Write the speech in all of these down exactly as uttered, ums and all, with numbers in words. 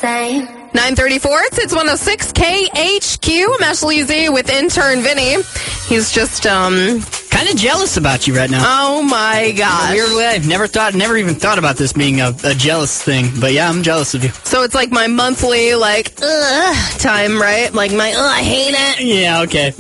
same. nine thirty-four, it's one oh six K H Q. I'm Ashley Z with intern Vinny. He's just, um... kind of jealous about you right now. Oh, my gosh. Weird way. I've never thought, never even thought about this being a, a jealous thing. But yeah, I'm jealous of you. So it's like my monthly, like, ugh, time, right? Like my, ugh, I hate it. Yeah, okay.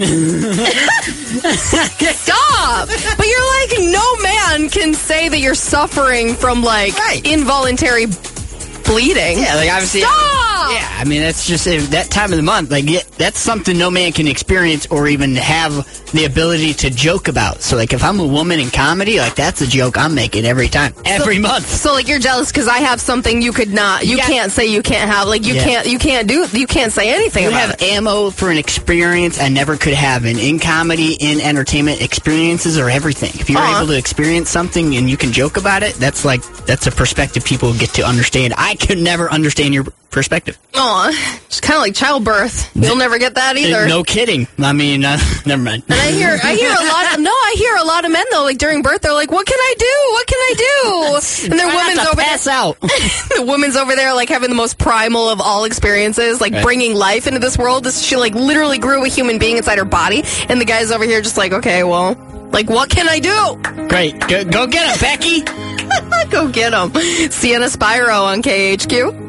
Stop! But you're like, no man can say that you're suffering from, like, Right. involuntary bleeding. Yeah, like obviously. Stop! Yeah, I mean, that's just uh, that time of the month. Like, yeah, that's something no man can experience or even have the ability to joke about. So, like, if I'm a woman in comedy, like, that's a joke I'm making every time, every so, month. So, like, you're jealous because I have something you could not, you Yeah. can't say you can't have. Like, you Yeah. can't, you can't do, you can't say anything You about have it. ammo for an experience I never could have. And in comedy, in entertainment, experiences are everything. If you're Aw. able to experience something and you can joke about it, that's like, that's a perspective people get to understand. I could never understand your perspective. Aw, it's kind of like childbirth. You'll never get that either. No kidding. I mean, uh, never mind. And I hear, I hear a lot. Of, no, I hear a lot of men though. Like during birth, they're like, "What can I do? What can I do?" And their Try not women's to over pass there. out. The woman's over there, like having the most primal of all experiences, like Right. bringing life into this world. This, she like literally grew a human being inside her body, and the guy's over here just like, "Okay, well, like, what can I do?" Great. Go, go get him, Becky. Go get him. Sienna Spyro on K H Q.